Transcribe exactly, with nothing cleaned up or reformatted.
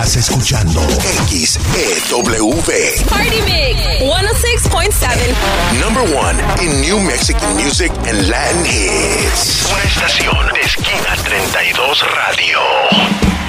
Estás escuchando X E W. Party Mix one oh six point seven. Number one in New Mexican music and Latin hits. Una estación de Esquina treinta y dos Radio.